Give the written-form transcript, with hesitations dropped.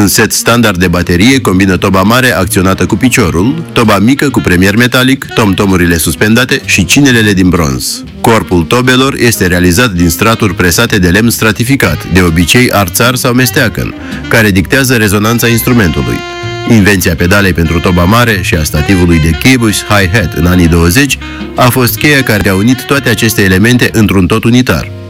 Un set standard de baterie combină toba mare acționată cu piciorul, toba mică cu premier metalic, tom-tomurile suspendate și cinelele din bronz. Corpul tobelor este realizat din straturi presate de lemn stratificat, de obicei arțar sau mesteacăn, care dictează rezonanța instrumentului. Invenția pedalei pentru toba mare și a stativului de Caboose Hi-Hat în anii 20 a fost cheia care a unit toate aceste elemente într-un tot unitar.